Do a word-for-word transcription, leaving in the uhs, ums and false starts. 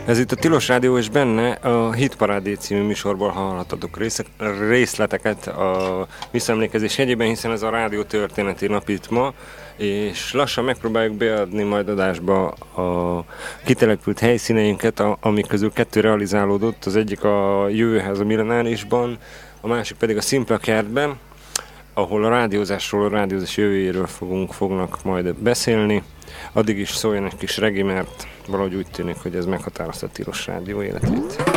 Ez itt a Tilos Rádió, és benne a Hitparádé című műsorból hallhatatok részleteket a visszaemlékezés jegyében, hiszen ez a rádió történeti nap itt ma, és lassan megpróbáljuk beadni majd adásba a kitelepült helyszíneinket, amik közül kettő realizálódott, az egyik a Jövőház a Millenárisban, a másik pedig a Szimpla kertben, ahol a rádiózásról, a rádiózás jövőjéről fogunk, fognak majd beszélni. Addig is szóljon egy kis regi, mert valahogy úgy tűnik, hogy ez meghatározta a Tilos Rádió életét.